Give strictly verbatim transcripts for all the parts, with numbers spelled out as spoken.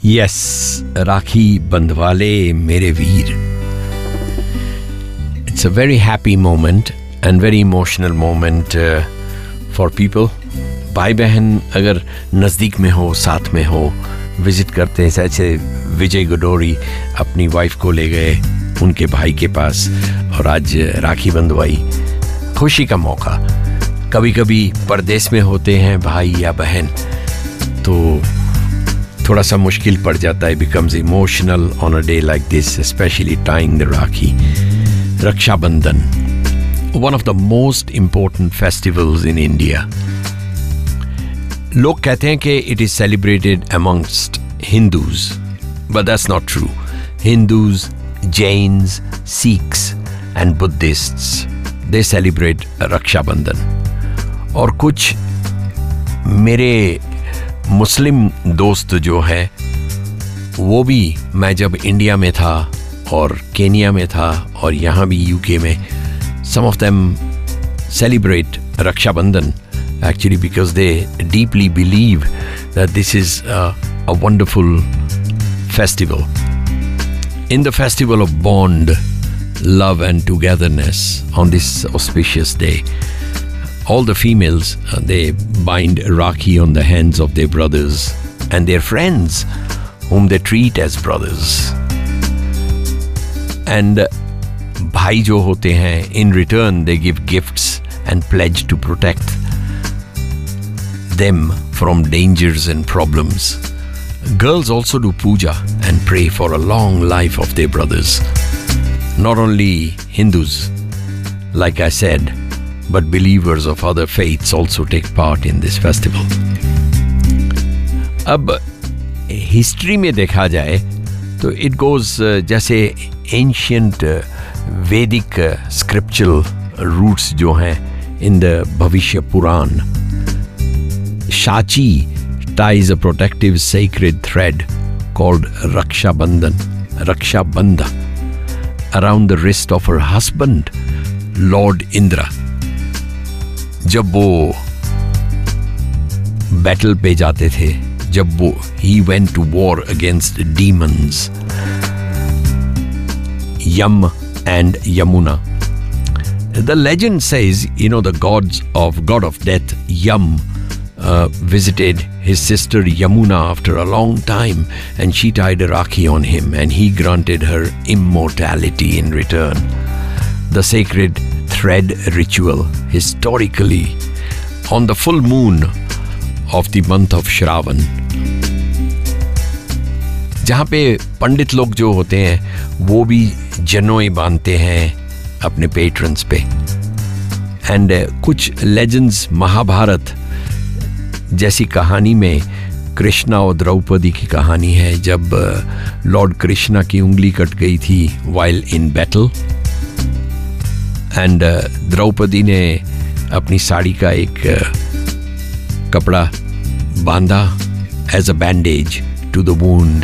Yes, राखी बंधवाले मेरे वीर. It's a very happy moment and very emotional moment uh, for people. भाई बहन अगर नज़दीक में हो, साथ में हो, विजिट करते हैं. ऐसे विजय गडोरी अपनी वाइफ को ले गए उनके भाई के पास और आज राखी बंधवाई. खुशी का मौका. कभी कभी परदेश में होते हैं भाई या बहन तो थोड़ा सा मुश्किल पड़ जाता है. becomes emotional on a day like this, especially tying the Rakhi. Raksha Bandhan, one of the most important festivals in India. लोग कहते हैं कि it is celebrated amongst Hindus, but that's not true. Hindus, Jains, Sikhs and Buddhists, they celebrate Raksha Bandhan. और कुछ मेरे मुस्लिम दोस्त जो है वो भी, मैं जब इंडिया में था और केनिया में था और यहाँ भी यूके में, some of them celebrate Raksha Bandhan actually because they deeply believe that this is a, a wonderful festival. In the festival of bond, love and togetherness on this auspicious day, all the females, uh, they bind Rakhi on the hands of their brothers and their friends whom they treat as brothers. And uh, bhai jo hote hain, in return they give gifts and pledge to protect them from dangers and problems. Girls also do puja and pray for a long life of their brothers. Not only Hindus, like I said, but believers of other faiths also take part in this festival. अब history में देखा जाए तो it goes uh, जैसे ancient uh, Vedic uh, scriptural roots जो हैं in the भविष्य पुराण. Shachi ties a protective sacred thread called Raksha Bandhan, Raksha Bandha, around the wrist of her husband, Lord Indra. जब वो बैटल पे जाते थे, जब वो he went to war against demons, Yam and Yamuna. The legend says, you know, the gods of god of death, Yam, uh, visited his sister Yamuna after a long time, and she tied a Rakhi on him, and he granted her immortality in return. The sacred thread ritual, historically on the full moon of the month of Shravan, जहाँ पे पंडित लोग जो होते हैं वो भी जनोई बांधते हैं अपने पेट्रन्स पे. एंड कुछ लेजेंड्स महाभारत जैसी कहानी में कृष्णा और द्रौपदी की कहानी है, जब लॉर्ड कृष्णा की उंगली कट गई थी while in battle and Draupadi ने अपनी साड़ी का एक uh, कपड़ा बांधा as a bandage to the wound,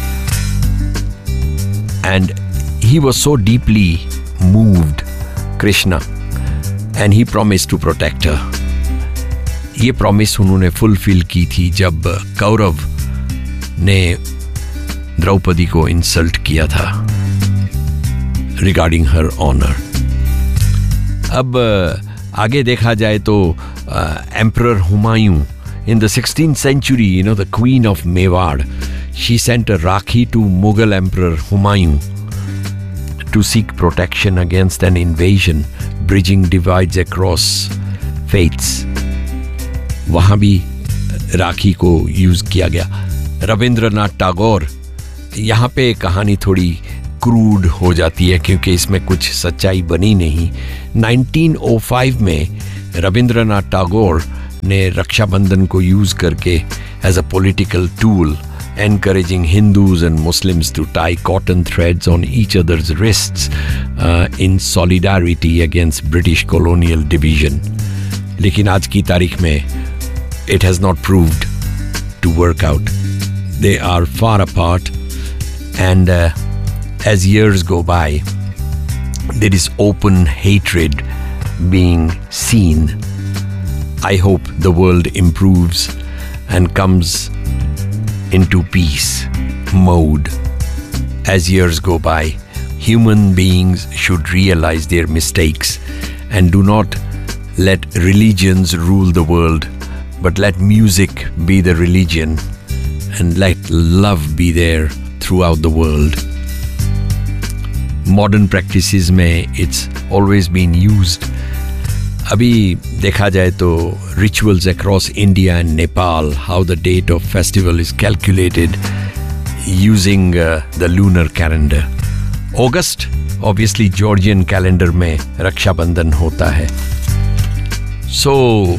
and he was so deeply moved Krishna and he promised to protect हर. ये प्रॉमिस उन्होंने फुलफिल की थी जब कौरव ने द्रौपदी को इंसल्ट किया था रिगार्डिंग हर ऑनर. अब आगे देखा जाए तो emperor Humayun in the sixteenth century, you know, the queen of Mewar, she sent a Rakhi to Mughal Emperor Humayun to seek protection against an invasion, bridging divides across faiths. वहाँ भी राखी को use किया गया. रविंद्रनाथ टैगोर, यहाँ पे कहानी थोड़ी क्रूड हो जाती है क्योंकि इसमें कुछ सच्चाई बनी नहीं. नाइनटीन ओ फाइव में रविंद्रनाथ टैगोर ने रक्षाबंधन को यूज करके as a political tool encouraging Hindus and Muslims to tie cotton threads on each other's wrists uh, in solidarity against British colonial division. लेकिन आज की तारीख में it has not proved to work out. They are far apart, and uh, as years go by, there is open hatred being seen. I hope the world improves and comes into peace. mode. As years go by, human beings should realize their mistakes and do not let religions rule the world, but let music be the religion and let love be there throughout the world. Modern practices में it's always been used. अभी देखा जाए तो rituals across India and Nepal, how the date of festival is calculated using uh, the lunar calendar. August, obviously Georgian calendar में रक्षाबंधन होता है. So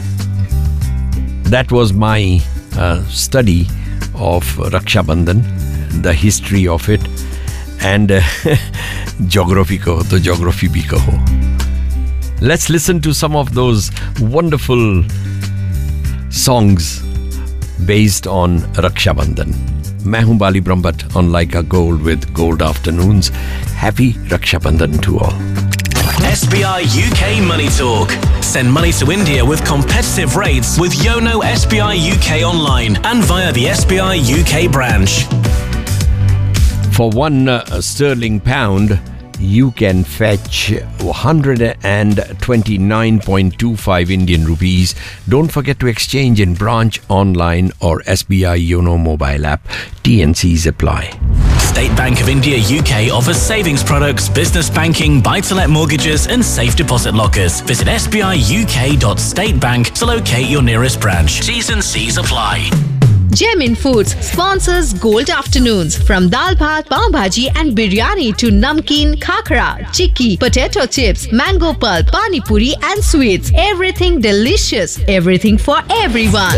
that was my uh, study of Rakshabandhan, the history of it, and uh, geography ko to geography bhi kaho. Let's listen to some of those wonderful songs based on Rakshabandhan. मैं हूं बाली Brahmbhatt on Like a Gold with Gold Afternoons. Happy Rakshabandhan to all. S B I U K Money Talk. Send money to India with competitive rates with Yono S B I U K online and via the S B I U K branch. For one uh, sterling pound, you can fetch one hundred twenty-nine point two five Indian rupees. Don't forget to exchange in branch, online or S B I Yono mobile app. T and Cs apply. State Bank of India U K offers savings products, business banking, buy-to-let mortgages and safe deposit lockers. Visit s b i u k dot state bank to locate your nearest branch. T's and C's apply. Gemin Foods sponsors Gold Afternoons. From dal bhat, pav bhaji and biryani to namkeen, khakra, chikki, potato chips, mango pulp, pani puri and sweets. Everything delicious. Everything for everyone.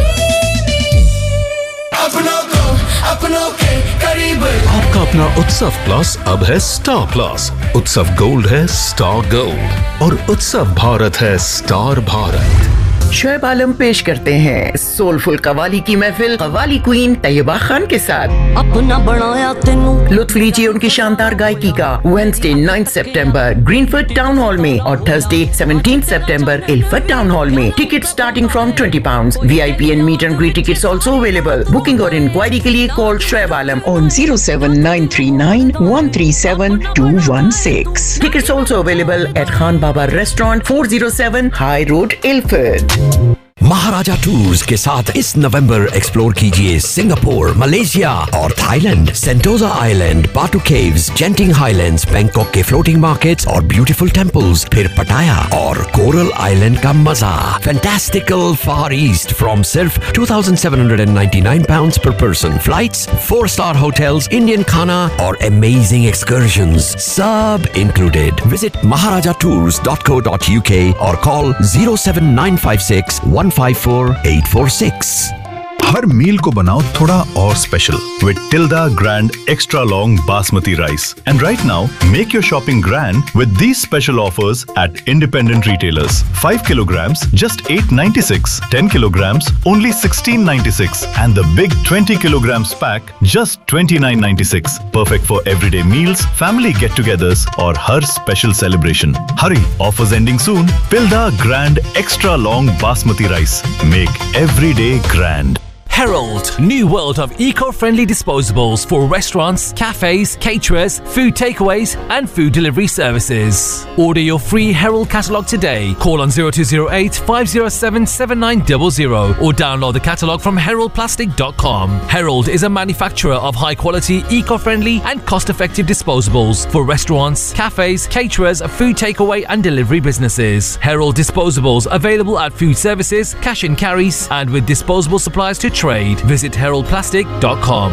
आपका अपना उत्सव plus अब है star plus. उत्सव gold है star gold और उत्सव भारत है स्टार भारत. शोएब आलम पेश करते हैं सोलफुल कवाली की महफिल कवाली क्वीन तैयबा खान के साथ. अपना बनाया तेनू लुत्फ लीजिए उनकी शानदार गायकी का. वेडनेसडे नाइन्थ सितंबर ग्रीनफील्ड टाउन हॉल में और थर्सडे सेवनटीन्थ सितंबर इल्फर्ट टाउन हॉल में. Ticket starting from twenty pounds. VIP and meet and greet tickets also available. Booking और इंक्वायरी के लिए call Shoaib Alam on zero seven nine three nine one three seven two one six. Tickets also available at Khan Baba Restaurant four oh seven High Road, Ilford. Maharaja tours के साथ इस नवंबर explore कीजिए Singapore, Malaysia और Thailand, सेंटोजा island, बाटू caves, जेंटिंग highlands, Bangkok के floating markets और beautiful temples, फिर पटाया और कोरल आइलैंड का मजा. फैंटास्टिकल फार ईस्ट फ्रॉम सिर्फ two thousand seven hundred ninety-nine pounds per person. Flights, four star hotels, Indian खाना और amazing excursions, सब included. Visit maharaja tours dot co dot u k or call zero seven nine five six one five four eight four six. हर मील को बनाओ थोड़ा और special with Tilda Grand Extra Long Basmati Rice. And right now, make your shopping grand with these special offers at independent retailers. five kilograms, just eight ninety-six. ten kilograms, only sixteen ninety-six. And the big twenty kilograms pack, just twenty-nine ninety-six. Perfect for everyday meals, family get-togethers, or her special celebration. Hurry, offers ending soon. Tilda Grand Extra Long Basmati Rice. Make every day grand. Herald, new world of eco-friendly disposables for restaurants, cafes, caterers, food takeaways and food delivery services. Order your free Herald catalogue today. Call on zero two zero eight five zero seven seven nine zero zero or download the catalogue from herald plastic dot com. Herald is a manufacturer of high-quality, eco-friendly and cost-effective disposables for restaurants, cafes, caterers, food takeaway and delivery businesses. Herald disposables available at food services, cash and carries and with disposable supplies to trade. Visit herald plastic dot com.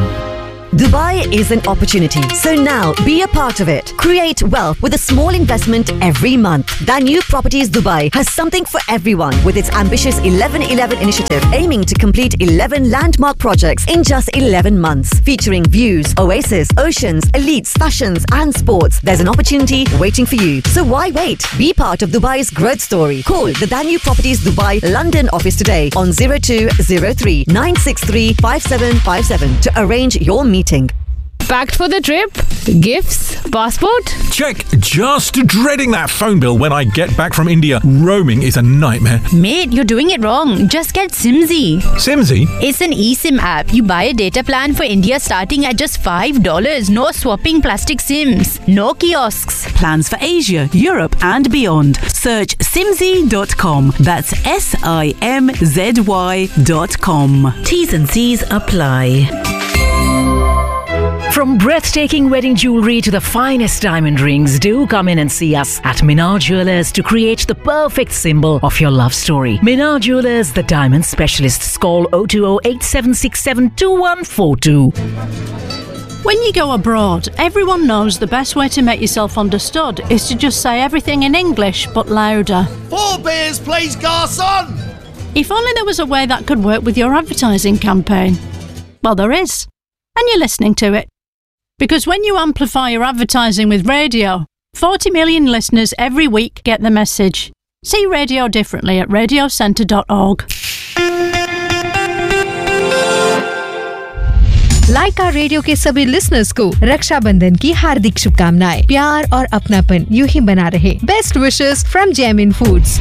Dubai is an opportunity, so now be a part of it. Create wealth with a small investment every month. Danube Properties Dubai has something for everyone with its ambitious eleven eleven initiative aiming to complete eleven landmark projects in just eleven months. Featuring views, oasis, oceans, elites, fashions and sports. There's an opportunity waiting for you. So why wait? Be part of Dubai's growth story. Call the Danube Properties Dubai London office today on zero two zero three nine six three five seven five seven to arrange your meeting. Packed for the trip? Gifts? Passport? Check. Just dreading that phone bill when I get back from India. Roaming is a nightmare. Mate, you're doing it wrong. Just get Simzy. Simzy? It's an eSIM app. You buy a data plan for India starting at just five dollars. No swapping plastic SIMs. No kiosks. Plans for Asia, Europe and beyond. Search simzy dot com. That's S I M Z Y dot com. T's and C's apply. From breathtaking wedding jewelry to the finest diamond rings, do come in and see us at Minar Jewelers to create the perfect symbol of your love story. Minar Jewelers, the diamond specialists. Call oh two oh, eight seven six seven, two one four two. When you go abroad, everyone knows the best way to make yourself understood is to just say everything in English but louder. Four beers, please, garçon! If only there was a way that could work with your advertising campaign. Well, there is. And you're listening to it. Because when you amplify your advertising with radio, forty million listeners every week get the message. See radio differently at radio centre dot org. Lyca radio के सभी listeners को रक्षाबंधन की हार्दिक शुभकामनाएं। प्यार और अपनापन यूं ही बना रहे। Best wishes from Jaimin foods.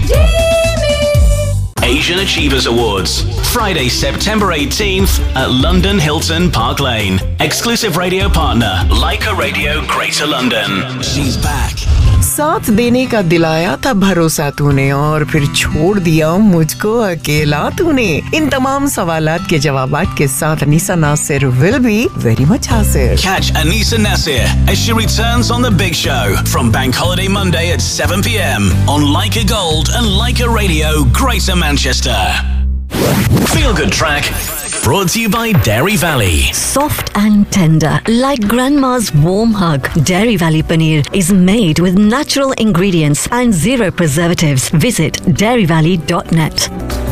Asian Achievers Awards, Friday, September eighteenth at London Hilton Park Lane. Exclusive radio partner, Leica Radio, Greater London. She's back. साथ देने का दिलाया था भरोसा तूने और फिर छोड़ दिया मुझको अकेला तूने। इन तमाम सवालात के जवाबात के साथ Anisa Nasir will be very much हाजिर। Catch Anisa Nasir as she returns on The Big Show from Bank Holiday Monday at seven p.m. on Leica Gold and Leica Radio, Greater Manchester. Feel Good Track, brought to you by Dairy Valley. Soft and tender, like grandma's warm hug. Dairy Valley Paneer is made with natural ingredients and zero preservatives. Visit dairy valley dot net.